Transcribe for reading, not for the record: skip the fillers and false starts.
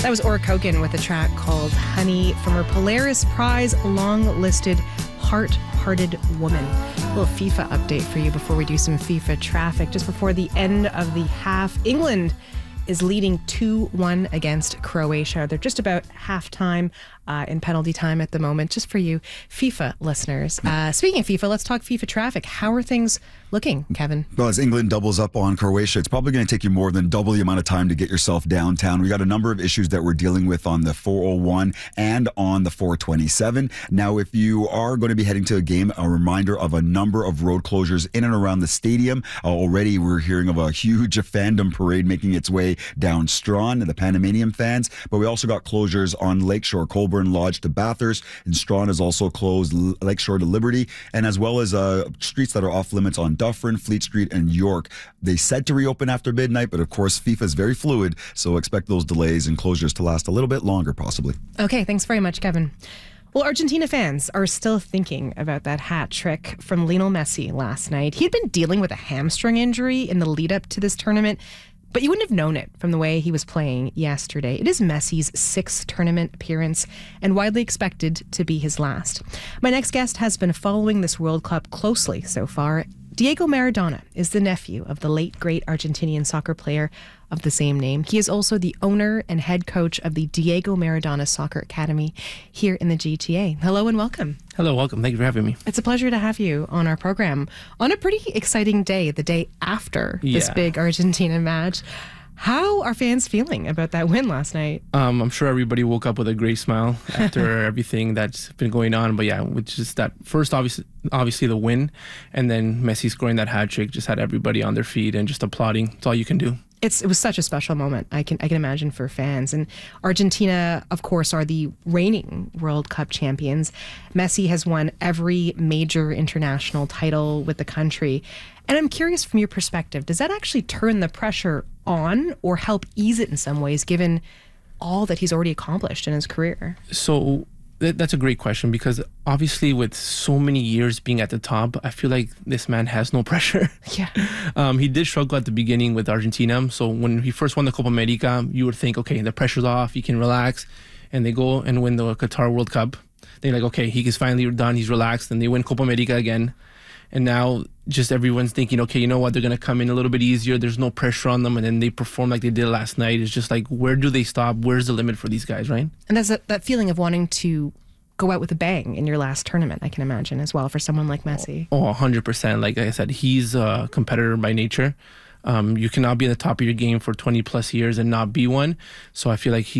That was Ora Kogan with a track called Honey from her Polaris Prize long-listed Heart-Hearted Woman. A little FIFA update for you before we do some FIFA traffic. Just before the end of the half, England is leading 2-1 against Croatia. They're just about halftime in penalty time at the moment, just for you FIFA listeners. Speaking of FIFA, let's talk FIFA traffic. How are things looking, Kevin? Well, as England doubles up on Croatia, it's probably going to take you more than double the amount of time to get yourself downtown. We got a number of issues that we're dealing with on the 401 and on the 427. Now, if you are going to be heading to a game, a reminder of a number of road closures in and around the stadium. Already, we're hearing of a huge fandom parade making its way down Strawn and the Panamanian fans, but we also got closures on Lakeshore, Colborne Lodge to Bathurst, and Strawn is also closed, Lakeshore to Liberty, and as well as streets that are off limits on Dufferin, Fleet Street, and York. They said to reopen after midnight, but of course FIFA is very fluid, so expect those delays and closures to last a little bit longer possibly. Okay, thanks very much, Kevin. Well, Argentina fans are still thinking about that hat trick from Lionel Messi last night. He'd been dealing with a hamstring injury in the lead up to this tournament, but you wouldn't have known it from the way he was playing yesterday. It is Messi's 6th tournament appearance and widely expected to be his last. My next guest has been following this World Cup closely so far. Diego Maradona is the nephew of the late, great Argentinian soccer player of the same name. He is also the owner and head coach of the Diego Maradona Soccer Academy here in the GTA. Hello and welcome. Hello, welcome. Thank you for having me. It's a pleasure to have you on our program on a pretty exciting day, the day after this big Argentina match. How are fans feeling about that win last night? I'm sure everybody woke up with a great smile after everything that's been going on. But yeah, with just that first, obviously the win, and then Messi scoring that hat trick just had everybody on their feet and just applauding. It's all you can do. It was such a special moment, I can imagine, for fans. And Argentina, of course, are the reigning World Cup champions. Messi has won every major international title with the country. And I'm curious, from your perspective, does that actually turn the pressure on or help ease it in some ways, given all that he's already accomplished in his career? So that's a great question, because obviously with so many years being at the top, I feel like this man has no pressure. Yeah. He did struggle at the beginning with Argentina. So when he first won the Copa America, you would think, okay, the pressure's off, he can relax. And they go and win the Qatar World Cup. They're like, okay, he is finally done, he's relaxed. And they win Copa America again. And now just everyone's thinking, okay, you know what, they're going to come in a little bit easier. There's no pressure on them. And then they perform like they did last night. It's just like, where do they stop? Where's the limit for these guys, right? And there's that feeling of wanting to go out with a bang in your last tournament, I can imagine, as well, for someone like Messi. Oh, 100%. Like I said, he's a competitor by nature. You cannot be at the top of your game for 20 plus years and not be one. So I feel like